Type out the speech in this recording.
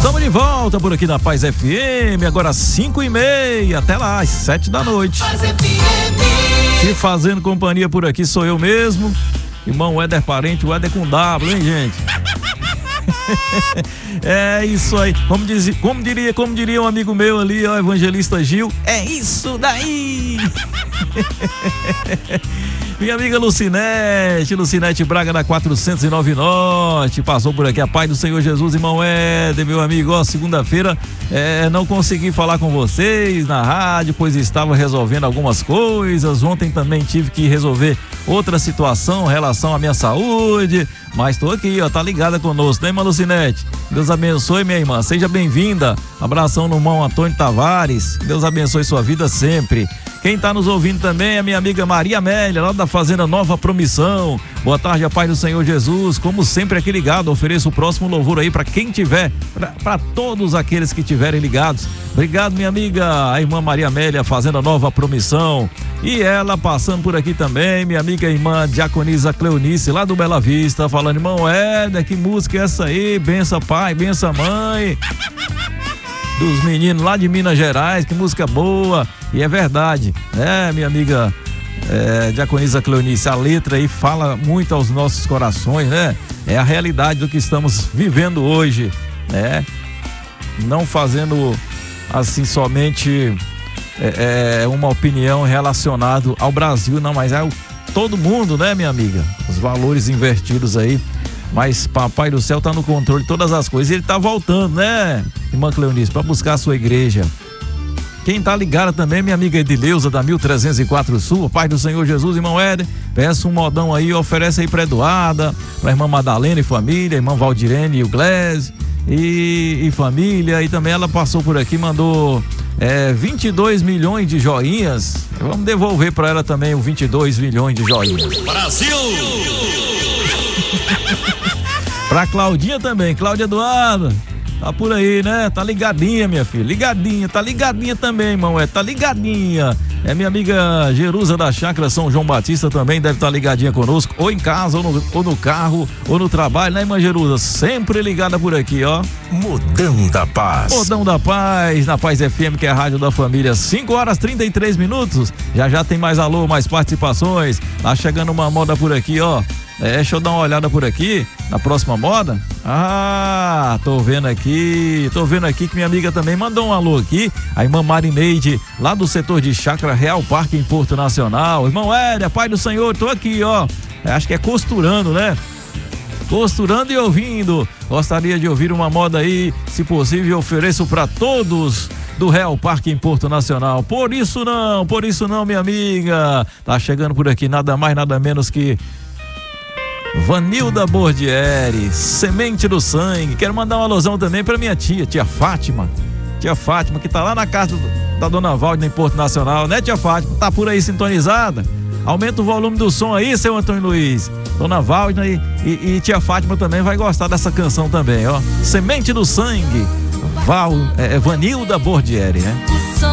Estamos de volta por aqui na Paz FM, agora às 5h30, até lá, às 7 da noite. Te fazendo companhia por aqui sou eu mesmo, irmão Éder Parente, o Éder com W, hein, gente? É isso aí, como diria um amigo meu ali, ó, evangelista Gil, é isso daí! Minha amiga Lucinete Braga da 409 Norte, passou por aqui, a paz do Senhor Jesus, irmão Éder, meu amigo, ó, segunda-feira, não consegui falar com vocês na rádio, pois estava resolvendo algumas coisas, ontem também tive que resolver outra situação em relação à minha saúde, mas tô aqui, ó, tá ligada conosco, né, irmã Lucinete? Deus abençoe, minha irmã, seja bem-vinda, abração no irmão Antônio Tavares, Deus abençoe sua vida sempre. Quem tá nos ouvindo também é a minha amiga Maria Amélia, lá da Fazenda Nova Promissão. Boa tarde, a paz do Senhor Jesus. Como sempre aqui ligado, ofereço o próximo louvor aí para quem tiver, para todos aqueles que tiverem ligados. Obrigado, minha amiga, a irmã Maria Amélia, Fazenda Nova Promissão. E ela passando por aqui também, minha amiga irmã Diaconisa Cleonice, lá do Bela Vista, falando, irmão Éder, que música é essa aí? Bença pai, bença mãe. Dos meninos lá de Minas Gerais, que música boa, e é verdade, né, minha amiga Diaconisa Cleonice, a letra aí fala muito aos nossos corações, né, é a realidade do que estamos vivendo hoje, né, não fazendo assim somente uma opinião relacionada ao Brasil, não, mas é todo mundo, né, minha amiga, os valores invertidos aí. Mas Papai do Céu tá no controle de todas as coisas. E ele tá voltando, né, irmã Cleonice, para buscar a sua igreja. Quem tá ligada também, minha amiga Edileuza, da 1304 Sul, Pai do Senhor Jesus, irmão Éder, peça um modão aí, oferece aí pra Eduarda, pra irmã Madalena e família, irmã Valdirene e o Glés e família. E também ela passou por aqui, mandou 22 milhões de joinhas. Vamos devolver pra ela também o 22 milhões de joinhas. Brasil! Pra Claudinha também, Cláudia Eduarda, tá por aí, né? Tá ligadinha, minha filha, ligadinha, tá ligadinha também, irmão, tá ligadinha. É minha amiga Jerusa da Chácara São João Batista também deve estar ligadinha conosco, ou em casa, ou no carro, ou no trabalho, né, irmã Jerusa? Sempre ligada por aqui, ó. Modão da Paz. Modão da Paz, na Paz FM, que é a rádio da família, 5h33. Já tem mais alô, mais participações. Tá chegando uma moda por aqui, ó. Deixa eu dar uma olhada por aqui, na próxima moda. Ah, tô vendo aqui que minha amiga também mandou um alô aqui, a irmã Marineide, lá do setor de Chácara Real Parque em Porto Nacional. Irmão Éder, Pai do Senhor, tô aqui, ó, acho que é costurando, né? Costurando e ouvindo. Gostaria de ouvir uma moda aí, se possível, ofereço para todos do Real Parque em Porto Nacional. Por isso não, minha amiga. Tá chegando por aqui nada mais, nada menos que Vanilda Bordieri, Semente do Sangue. Quero mandar uma alusão também para minha tia Fátima, que tá lá na casa da dona Valde em Porto Nacional, né, tia Fátima? Tá por aí sintonizada? Aumenta o volume do som aí, seu Antônio Luiz. Dona Valde e tia Fátima também vai gostar dessa canção também, ó. Semente do Sangue, Vanilda Bordieri, né?